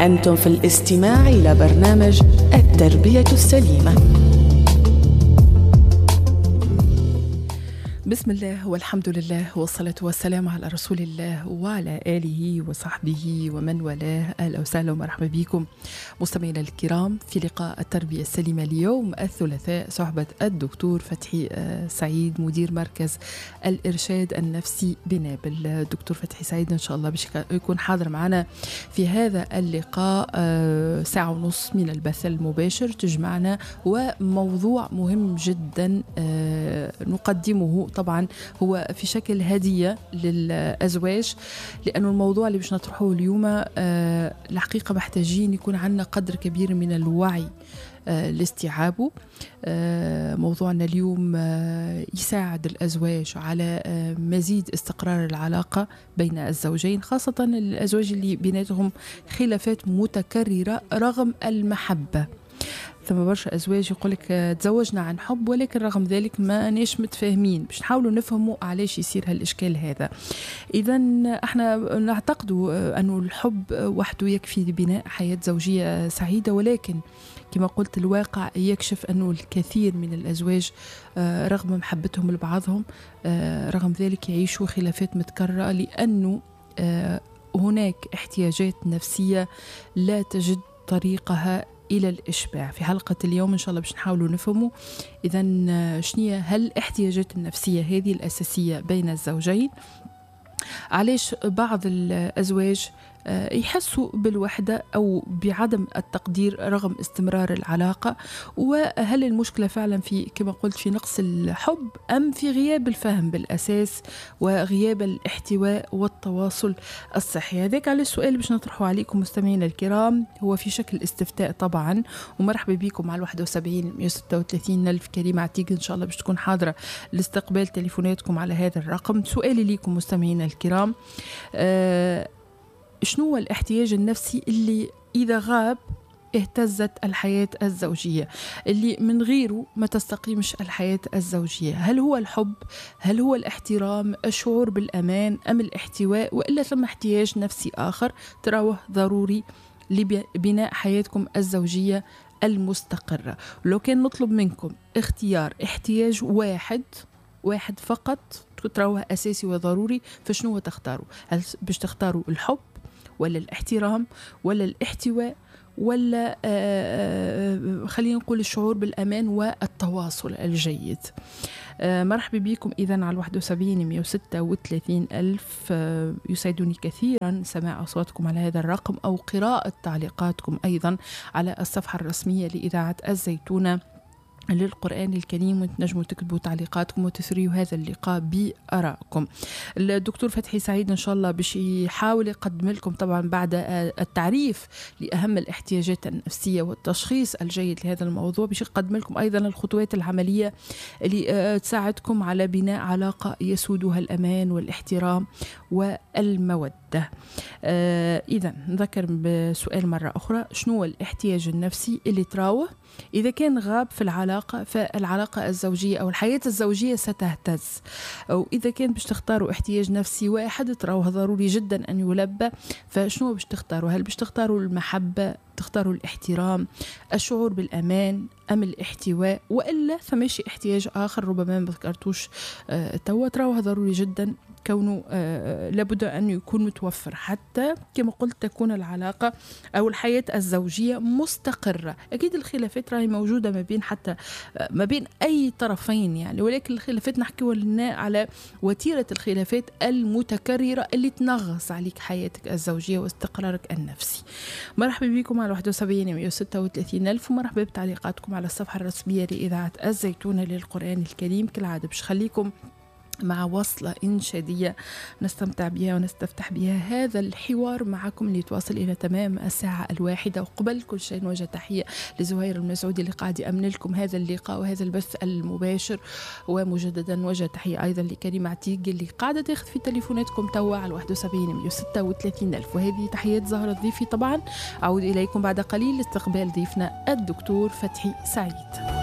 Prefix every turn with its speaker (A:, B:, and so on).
A: أنتم في الاستماع إلى برنامج التربية السليمة. بسم الله والحمد لله والصلاة والسلام على رسول الله وعلى آله وصحبه ومن والاه. أهلا وسهلا ومرحبا بكم مستمعينا الكرام في لقاء التربية السليمة اليوم الثلاثاء، صحبة الدكتور فتحي سعيد مدير مركز الإرشاد النفسي بنابل. الدكتور فتحي سعيد إن شاء الله باش يكون حاضر معنا في هذا اللقاء ساعة ونص من البث المباشر تجمعنا، وموضوع مهم جدا نقدمه طبعا هو في شكل هدية للأزواج، لأنه الموضوع اللي باش نطرحه اليوم الحقيقة محتاجين يكون عندنا قدر كبير من الوعي لاستيعابه. موضوعنا اليوم يساعد الأزواج على مزيد استقرار العلاقة بين الزوجين، خاصة الأزواج اللي بيناتهم خلافات متكررة رغم المحبة. ثم برشا أزواج يقولك تزوجنا عن حب ولكن رغم ذلك ما ناش متفاهمين، باش نحاولوا نفهموا علاش يصير هالإشكال هذا. إذا احنا نعتقد أنه الحب وحده يكفي لبناء حياة زوجية سعيدة، ولكن كما قلت الواقع يكشف أنه الكثير من الأزواج رغم محبتهم لبعضهم رغم ذلك يعيشوا خلافات متكررة، لأنه هناك احتياجات نفسية لا تجد طريقها إلى الإشباع. في حلقة اليوم إن شاء الله باش نحاولوا نفهموا إذا شنية هالاحتياجات النفسية هذه الأساسية بين الزوجين، علاش بعض الأزواج يحسوا بالوحدة أو بعدم التقدير رغم استمرار العلاقة، وهل المشكلة فعلا في كما قلت في نقص الحب أم في غياب الفهم بالأساس وغياب الاحتواء والتواصل الصحي؟ هذاك على السؤال باش نطرحه عليكم مستمعينا الكرام، هو في شكل استفتاء طبعا، ومرحبا بكم على 71 ألف كريمة عتيق إن شاء الله باش تكون حاضرة لاستقبال تليفوناتكم على هذا الرقم. سؤالي ليكم مستمعينا الكرام، شنو هو الاحتياج النفسي اللي إذا غاب اهتزت الحياة الزوجية، اللي من غيره ما تستقيمش الحياة الزوجية؟ هل هو الحب؟ هل هو الاحترام؟ الشعور بالأمان أم الاحتواء؟ وإلا ثم احتياج نفسي آخر تراوه ضروري لبناء حياتكم الزوجية المستقرة؟ ولو كان نطلب منكم اختيار احتياج واحد فقط تراوه أساسي وضروري، فشنو تختاروا؟ هل باش تختاروا الحب ولا الاحترام ولا الاحتواء ولا خلينا نقول الشعور بالأمان والتواصل الجيد؟ مرحبا بكم إذن على 71 ألف. يسعدني كثيرا سماع أصواتكم على هذا الرقم أو قراءة تعليقاتكم أيضا على الصفحة الرسمية لإذاعة الزيتونة للقرآن الكريم، وتنجموا تكتبوا تعليقاتكم وتثريوا هذا اللقاء بآرائكم. الدكتور فتحي سعيد إن شاء الله باش يحاول يقدم لكم طبعا بعد التعريف لأهم الاحتياجات النفسية والتشخيص الجيد لهذا الموضوع، باش يقدم لكم أيضا الخطوات العملية اللي تساعدكم على بناء علاقة يسودها الأمان والاحترام والمودة. إذا نذكر بسؤال مرة أخرى، شنو هو الاحتياج النفسي اللي تراوه إذا كان غاب في العلاقة، فالعلاقة الزوجية أو الحياة الزوجية ستهتز؟ أو إذا كان باش تختاروا احتياج نفسي واحد تراوه ضروري جدا أن يلبى، فشنو باش تختاروا؟ هل باش تختاروا المحبة، تختاروا الاحترام، الشعور بالأمان أم الاحتواء؟ وإلا فماشي احتياج آخر ربما ما ذكرتوش توا تراوه ضروري جدا كونه لابد أن يكون متوفر حتى كما قلت تكون العلاقة أو الحياة الزوجية مستقرة. أكيد الخلافات راهي موجودة ما بين أي طرفين يعني، ولكن الخلافات نحكي لنا على وتيرة الخلافات المتكررة اللي تنغص عليك حياتك الزوجية واستقرارك النفسي. مرحبا بكم على 71 ألف، ومرحبا بتعليقاتكم على الصفحة الرسمية لإذاعة الزيتونة للقرآن الكريم. كالعادة باش خليكم مع وصلة إنشادية نستمتع بها ونستفتح بها هذا الحوار معكم اللي يتواصل إلى تمام الساعة 1. وقبل كل شيء نوجه تحية لزهير المسعودي اللي قاعد يأمن لكم هذا اللقاء وهذا البث المباشر، ومجددا نوجه تحية أيضا لكريمة عتيق اللي قاعدة تاخذ في تليفوناتكم توا على 71 ألف. وهذه تحيات زهرة ضيفي طبعا. أعود إليكم بعد قليل لاستقبال ضيفنا الدكتور فتحي سعيد.